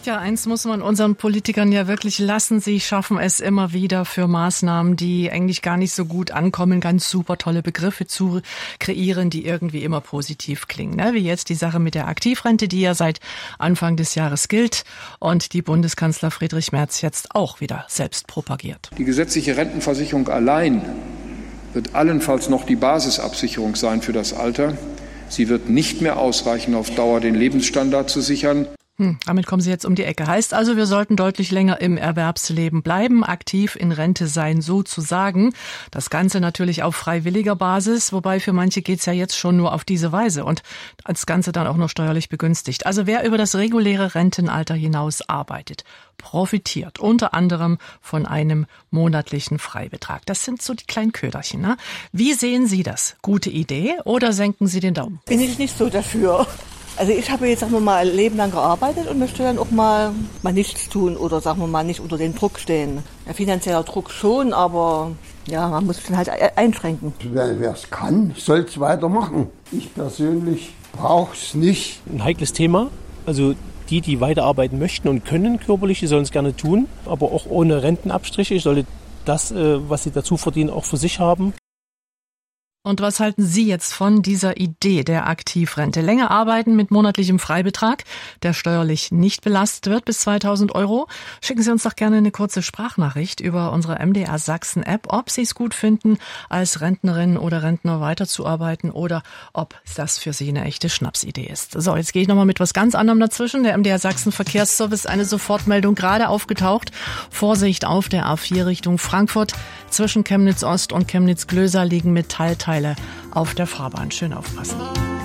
Ja, eins muss man unseren Politikern ja wirklich lassen. Sie schaffen es immer wieder für Maßnahmen, die eigentlich gar nicht so gut ankommen, ganz super tolle Begriffe zu kreieren, die irgendwie immer positiv klingen. Ne? Wie jetzt die Sache mit der Aktivrente, die ja seit Anfang des Jahres gilt und die Bundeskanzler Friedrich Merz jetzt auch wieder selbst propagiert. Die gesetzliche Rentenversicherung allein wird allenfalls noch die Basisabsicherung sein für das Alter. Sie wird nicht mehr ausreichen, auf Dauer den Lebensstandard zu sichern. Damit kommen Sie jetzt um die Ecke. Heißt also, wir sollten deutlich länger im Erwerbsleben bleiben, aktiv in Rente sein, sozusagen. Das Ganze natürlich auf freiwilliger Basis, wobei für manche geht's ja jetzt schon nur auf diese Weise und das Ganze dann auch noch steuerlich begünstigt. Also wer über das reguläre Rentenalter hinaus arbeitet, profitiert unter anderem von einem monatlichen Freibetrag. Das sind so die kleinen Köderchen. Ne? Wie sehen Sie das? Gute Idee oder senken Sie den Daumen? Bin ich nicht so dafür. Also ich habe jetzt, sagen wir mal, ein Leben lang gearbeitet und möchte dann auch mal nichts tun oder, sagen wir mal, nicht unter den Druck stehen. Ja, finanzieller Druck schon, aber ja, man muss es dann halt einschränken. Wer es kann, soll es weitermachen. Ich persönlich brauche es nicht. Ein heikles Thema. Also die weiterarbeiten möchten und können körperlich, die sollen es gerne tun, aber auch ohne Rentenabstriche. Ich sollte das, was sie dazu verdienen, auch für sich haben. Und was halten Sie jetzt von dieser Idee der Aktivrente? Länger arbeiten mit monatlichem Freibetrag, der steuerlich nicht belastet wird, bis 2.000 €. Schicken Sie uns doch gerne eine kurze Sprachnachricht über unsere MDR Sachsen App, ob Sie es gut finden, als Rentnerin oder Rentner weiterzuarbeiten oder ob das für Sie eine echte Schnapsidee ist. So, jetzt gehe ich nochmal mit was ganz anderem dazwischen. Der MDR Sachsen Verkehrsservice, eine Sofortmeldung gerade aufgetaucht. Vorsicht auf der A4 Richtung Frankfurt. Zwischen Chemnitz Ost und Chemnitz Glöser liegen Metallteile auf der Fahrbahn. Schön aufpassen.